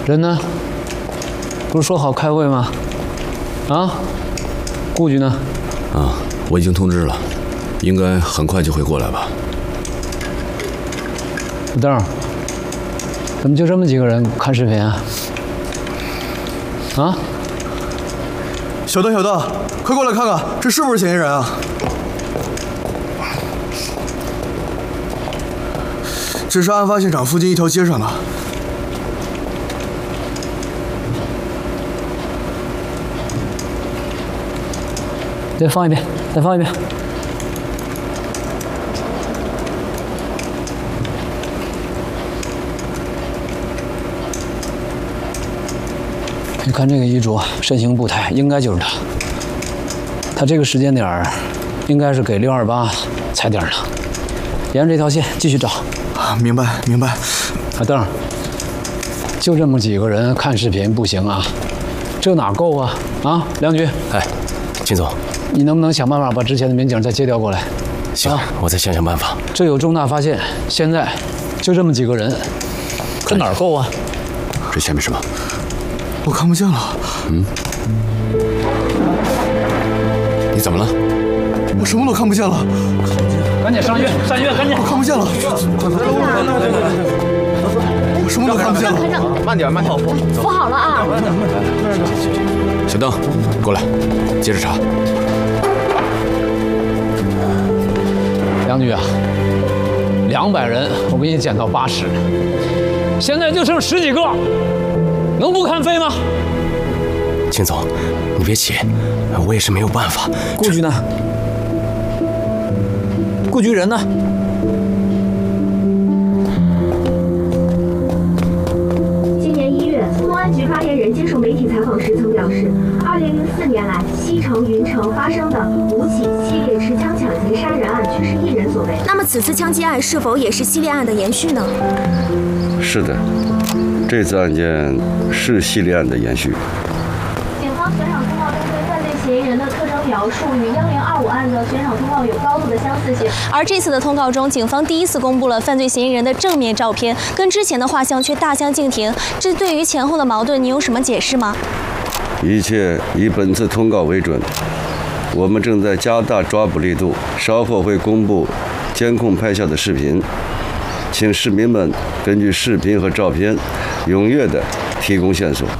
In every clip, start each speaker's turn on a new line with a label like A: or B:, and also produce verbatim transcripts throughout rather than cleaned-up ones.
A: 人呢？不是说好开会吗？啊？顾局呢？
B: 啊，我已经通知了，应该很快就会过来吧。
A: 老邓，怎么就这么几个人看视频啊？啊？
C: 小邓，小邓，快过来看看，这是不是嫌疑人啊？这是案发现场附近一条街上的。
A: 再放一遍，再放一遍。你看这个衣着，身形步态，应该就是他。他这个时间点儿，应该是给六二八踩点的。沿着这条线继续找。
C: 啊，明白明白。
A: 阿邓，就这么几个人看视频不行啊，这哪够啊？啊，梁局，
D: 哎，秦总，
A: 你能不能想办法把之前的民警再接调过来？
D: 行，啊、我再想想办法。
A: 这有重大发现，现在就这么几个人，这哪儿够啊？
B: 这前面什么？
C: 我看不见了。
B: 嗯。你怎么了？
C: 我什么都看不见了。
A: 赶紧上医院，上医院，赶紧！
C: 我看不见了。快快快！我什么都看不见了。
E: 慢点，慢点，
F: 扶好了啊！
B: 小邓，过来，接着查。
A: 梁局啊，两百人，我给你减到八十，现在就剩十几个，能不看飞吗？
D: 秦总，你别急，我也是没有办法。
A: 顾局呢？顾局人呢？
G: 今年一月，公安局发言人接受媒体采访时曾表示，二零零四年来，西城、云城发生的五起系列持枪抢劫杀人案均是一人所为。
F: 那么，此次枪击案是否也是系列案的延续呢？
H: 是的，这次案件是系列案的延续。
G: 警方悬赏通告中对犯罪嫌疑人的特征描述与幺零二五案的悬赏通告有高度的相似性。
F: 而这次的通告中，警方第一次公布了犯罪嫌疑人的正面照片，跟之前的画像却大相径庭。这对于前后的矛盾，你有什么解释吗？
H: 一切以本次通告为准。我们正在加大抓捕力度，稍后会公布监控拍下的视频，请市民们根据视频和照片，踊跃地提供线索。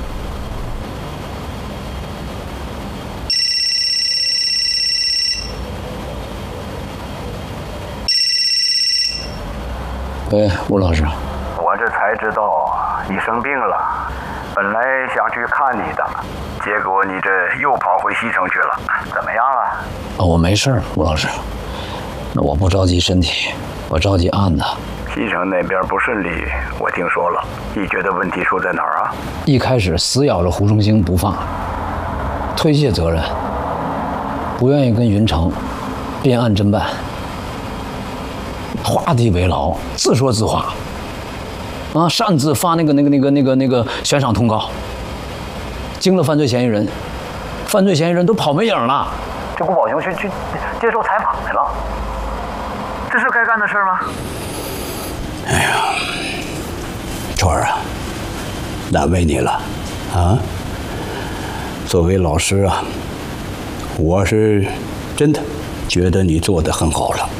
A: 喂，吴老师，
I: 我这才知道你生病了，本来想去看你的，结果你这又跑回西城去了，怎么样了？
A: 啊，我没事儿，吴老师。那我不着急身体，我着急案子。
I: 西城那边不顺利，我听说了。你觉得问题出在哪儿啊？
A: 一开始死咬着胡忠兴不放，推卸责任，不愿意跟云城编案侦办，画地为牢，自说自话，啊，擅自发那个那个那个那个那个悬赏通告，惊了犯罪嫌疑人，犯罪嫌疑人都跑没影了。
I: 这顾宝雄去去接受采访去了，这是该干的事吗？
J: 哎呀，川儿啊，难为你了啊！作为老师啊，我是真的觉得你做得很好了，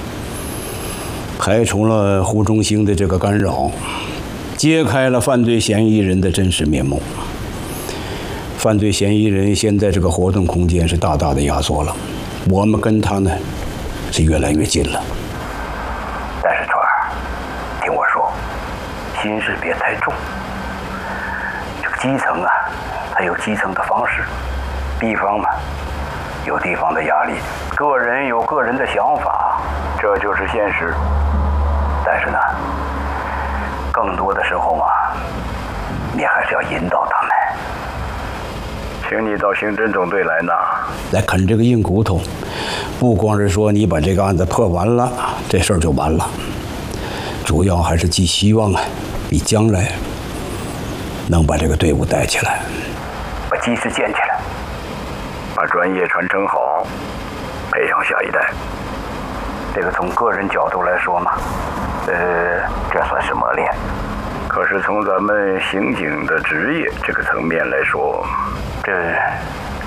J: 排除了胡忠兴的这个干扰，揭开了犯罪嫌疑人的真实面目。犯罪嫌疑人现在这个活动空间是大大的压缩了，我们跟他呢是越来越近了。
I: 但是川儿，听我说，心事别太重。这个基层啊，它有基层的方式，地方嘛有地方的压力，个人有个人的想法，这就是现实。但是呢，更多的时候嘛，你还是要引导他们。请你到刑侦总队来呢，
J: 来啃这个硬骨头。不光是说你把这个案子破完了，这事儿就完了，主要还是寄希望啊，你将来能把这个队伍带起来，
I: 把基石建起来，把专业传承好，培养下一代。这个从个人角度来说嘛，呃，这算是磨练。 可是从咱们刑警的职业这个层面来说，这